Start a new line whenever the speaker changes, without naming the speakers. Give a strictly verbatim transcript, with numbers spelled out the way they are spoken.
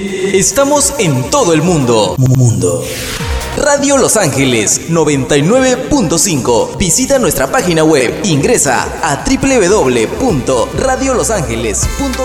Estamos en todo el mundo. Mundo. Radio Los Ángeles noventa y nueve punto cinco. Visita nuestra página web. Ingresa a doble u doble u doble u punto radio los ángeles punto